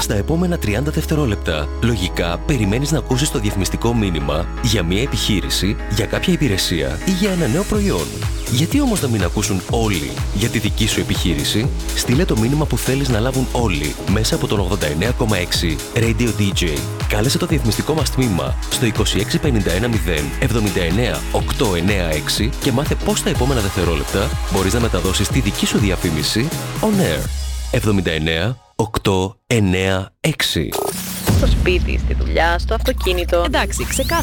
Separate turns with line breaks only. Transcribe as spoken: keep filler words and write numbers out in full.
στα επόμενα τριάντα δευτερόλεπτα. Λογικά, περιμένεις να ακούσεις το διαφημιστικό μήνυμα για μια επιχείρηση, για κάποια υπηρεσία ή για ένα νέο προϊόν. Γιατί όμως να μην ακούσουν όλοι για τη δική σου επιχείρηση? Στείλε το μήνυμα που θέλεις να λάβουν όλοι μέσα από τον ογδόντα εννέα κόμμα έξι Radio ντι τζέι. Κάλεσε το διαφημιστικό μας τμήμα στο είκοσι έξι πενήντα ένα μηδέν εβδομήντα εννέα οκτακόσια ενενήντα έξι και μάθε πώς τα επόμενα δευτερόλεπτα μπορείς να μεταδώσεις τη δική σου διαφήμιση on air. εβδομήντα εννέα οκτακόσια ενενήντα έξι.
Στο σπίτι, στη δουλειά, στο αυτοκίνητο.
Εντάξει, ξεκάθαρα.